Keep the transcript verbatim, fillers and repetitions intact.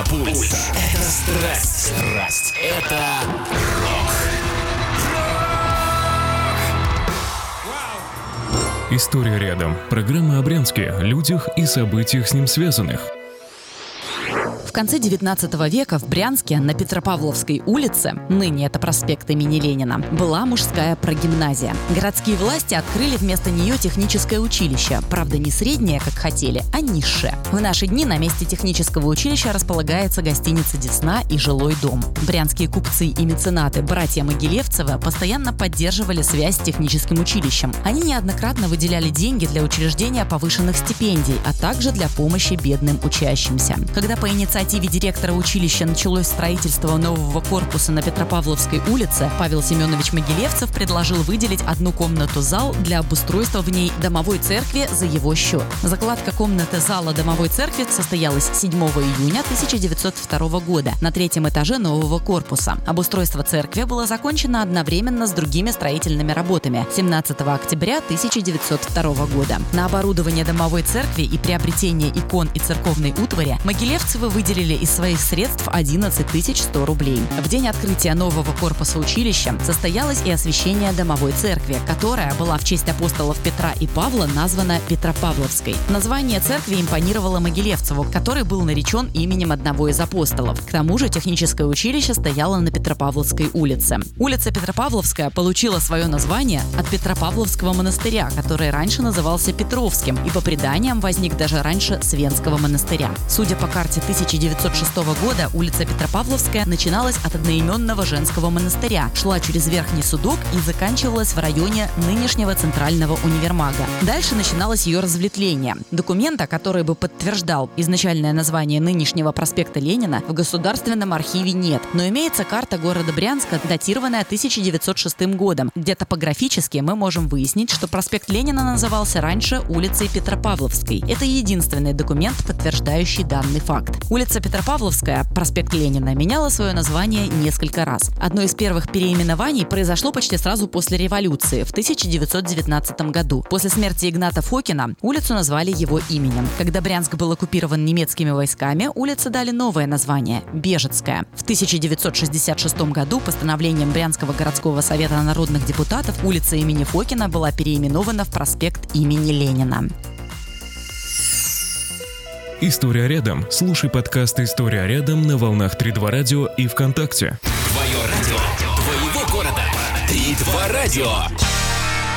Пульс. Это страсть. Страсть. Это рок. История рядом. Программа о Брянске, людях и событиях с ним связанных. В конце девятнадцатого века в Брянске на Петропавловской улице, ныне это проспект имени Ленина, была мужская прогимназия. Городские власти открыли вместо нее техническое училище, правда не среднее, как хотели, а низшее. В наши дни на месте технического училища располагается гостиница «Десна» и жилой дом. Брянские купцы и меценаты братья Могилевцевы постоянно поддерживали связь с техническим училищем. Они неоднократно выделяли деньги для учреждения повышенных стипендий, а также для помощи бедным учащимся. Когда по инициативе В инициативе директора училища началось строительство нового корпуса на Петропавловской улице, Павел Семенович Могилевцев предложил выделить одну комнату-зал для обустройства в ней домовой церкви за его счет. Закладка комнаты зала домовой церкви состоялась седьмого июня тысяча девятьсот второго года на третьем этаже нового корпуса. Обустройство церкви было закончено одновременно с другими строительными работами семнадцатого октября тысяча девятьсот второго года. На оборудование домовой церкви и приобретение икон и церковной утвари Могилевцевы выделили выделили из своих средств одиннадцать тысяч сто рублей. В день открытия нового корпуса училища состоялось и освящение домовой церкви, которая была в честь апостолов Петра и Павла названа Петропавловской. Название церкви импонировало Могилевцеву, который был наречен именем одного из апостолов. К тому же техническое училище стояло на Петропавловской улице. Улица Петропавловская получила свое название от Петропавловского монастыря, который раньше назывался Петровским и по преданиям возник даже раньше Свенского монастыря. Судя по карте тысяча девятьсот шестого года, улица Петропавловская начиналась от одноименного женского монастыря, шла через Верхний Судок и заканчивалась в районе нынешнего Центрального универмага. Дальше начиналось ее разветвление. Документа, который бы подтверждал изначальное название нынешнего проспекта Ленина, в Государственном архиве нет, но имеется карта города Брянска, датированная тысяча девятьсот шестым годом, где топографически мы можем выяснить, что проспект Ленина назывался раньше улицей Петропавловской. Это единственный документ, подтверждающий данный факт. Улица Петропавловская, проспект Ленина, меняла свое название несколько раз. Одно из первых переименований произошло почти сразу после революции, в тысяча девятьсот девятнадцатом году. После смерти Игната Фокина улицу назвали его именем. Когда Брянск был оккупирован немецкими войсками, улице дали новое название – Бежецкая. В тысяча девятьсот шестьдесят шестом году постановлением Брянского городского совета народных депутатов улица имени Фокина была переименована в проспект имени Ленина. История рядом. Слушай подкаст «История рядом» на волнах три два радио и ВКонтакте. Твое радио, твоего города. три два радио.